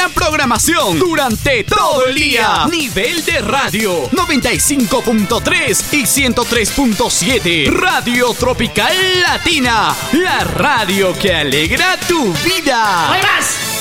buena programación durante todo el día. Nivel de radio 95.3 y 103.7. Radio Tropical Latina, la radio que alegra tu vida. ¡Hay más!